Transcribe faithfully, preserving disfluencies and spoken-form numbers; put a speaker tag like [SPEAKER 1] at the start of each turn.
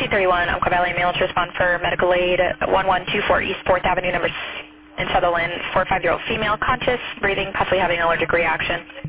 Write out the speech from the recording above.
[SPEAKER 1] two thirty-one, Umpqua Valley ambulance respond for medical aid one one two four East fourth Avenue, number in Sutherland, four five-year-old female, conscious, breathing, possibly having an allergic reaction.